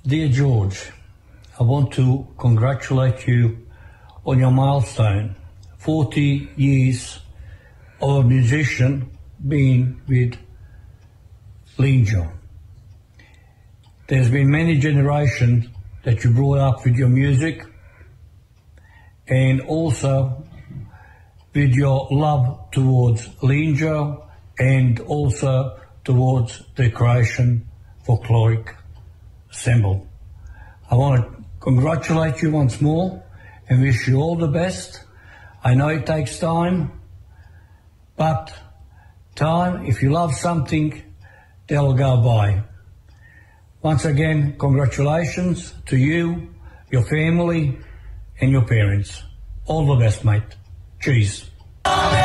Dear George, I want to congratulate you on your milestone, 40 years of a musician being with Lean John. There's been many generations that you brought up with your music and also with your love towards Lean John and also towards the Croatian folkloric ensemble. I want to congratulate you once more and wish you all the best. I know it takes time, but time, if you love something, they'll go by. Once again, congratulations to you, your family, and your parents. All the best, mate. Cheers.